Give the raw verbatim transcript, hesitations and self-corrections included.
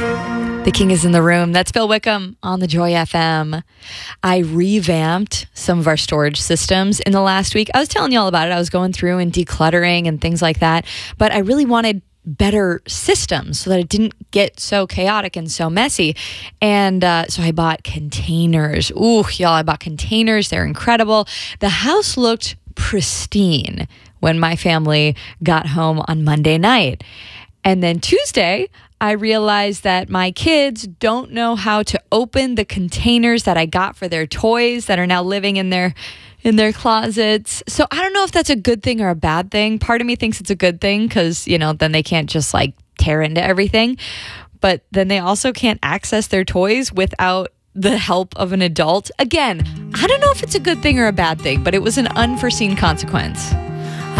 The King is in the room. That's Bill Wickham on the Joy F M. I revamped some of our storage systems in the last week. I was telling you all about it. I was going through and decluttering and things like that. But I really wanted better systems so that it didn't get so chaotic and so messy. And uh, so I bought containers. Ooh, y'all, I bought containers. They're incredible. The house looked pristine when my family got home on Monday night. And then Tuesday, I realized that my kids don't know how to open the containers that I got for their toys that are now living in their in their closets. So I don't know if that's a good thing or a bad thing. Part of me thinks it's a good thing because, you know, then they can't just like tear into everything. But then they also can't access their toys without the help of an adult. Again, I don't know if it's a good thing or a bad thing, but it was an unforeseen consequence.